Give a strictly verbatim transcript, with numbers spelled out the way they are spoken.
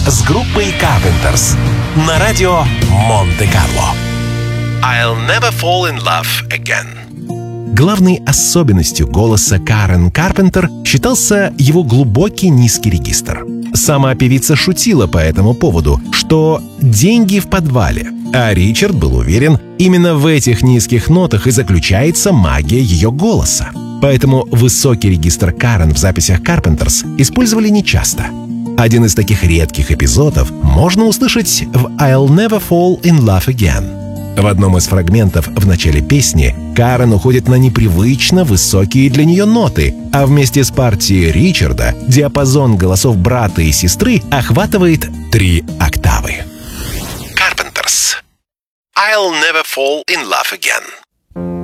с группой Carpenters на радио Монте-Карло. I'll never fall in love again. Главной особенностью голоса Карен Карпентер считался его глубокий низкий регистр. Сама певица шутила по этому поводу, что деньги в подвале, а Ричард был уверен, именно в этих низких нотах и заключается магия ее голоса. Поэтому высокий регистр Карен в записях Carpenters использовали нечасто. Один из таких редких эпизодов можно услышать в «I'll never fall in love again». В одном из фрагментов в начале песни Карен уходит на непривычно высокие для нее ноты, а вместе с партией Ричарда диапазон голосов брата и сестры охватывает три октавы. Carpenters. I'll never fall in love again.